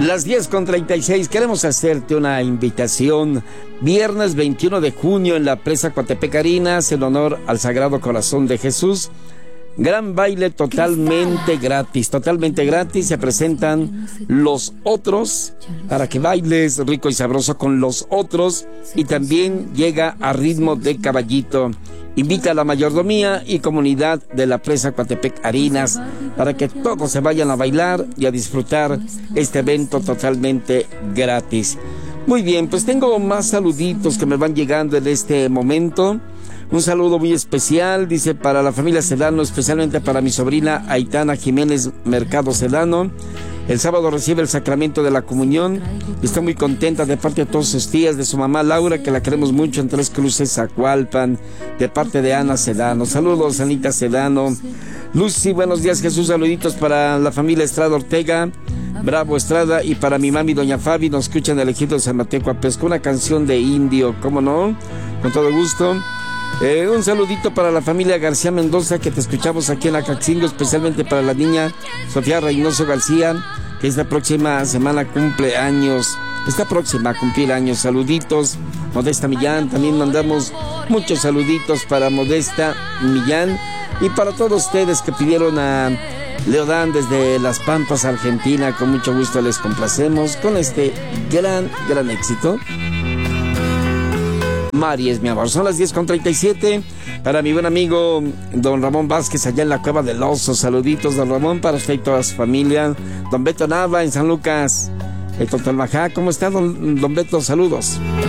Las 10:36, queremos hacerte una invitación. Viernes 21 de junio en la Presa Coatepec Arenas, en honor al Sagrado Corazón de Jesús. Gran baile totalmente gratis. Se presentan Los Otros para que bailes rico y sabroso con Los Otros. Y también llega a ritmo de caballito. Invita a la mayordomía y comunidad de la Presa Coatepec Arenas para que todos se vayan a bailar y a disfrutar este evento totalmente gratis. Muy bien, pues tengo más saluditos que me van llegando en este momento. Un saludo muy especial, dice, para la familia Sedano, especialmente para mi sobrina Aitana Jiménez Mercado Sedano. El sábado recibe el sacramento de la comunión. Está muy contenta de parte de todos sus tías, de su mamá Laura, que la queremos mucho, en Tres Cruces, Zacualpan, de parte de Ana Sedano. Saludos, Anita Sedano. Lucy, buenos días, Jesús. Saluditos para la familia Estrada Ortega, Bravo Estrada, y para mi mami Doña Fabi. Nos escuchan el Ejido de San Mateo Coapesco, una canción de indio, ¿cómo no? Con todo gusto. Un saludito para la familia García Mendoza, que te escuchamos aquí en Acaxingo, especialmente para la niña Sofía Reynoso García, que esta próxima semana cumple años. Está próxima a cumplir años. Saluditos, Modesta Millán. También mandamos muchos saluditos para Modesta Millán y para todos ustedes que pidieron a Leodán desde Las Pampas, Argentina. Con mucho gusto les complacemos con este gran éxito. Mari es mi amor. Son las 10:37. Para mi buen amigo don Ramón Vázquez, allá en la Cueva del Oso. Saluditos, don Ramón, para usted y toda su familia. Don Beto Nava en San Lucas, Totalmajá. ¿Cómo está, don Beto? Saludos.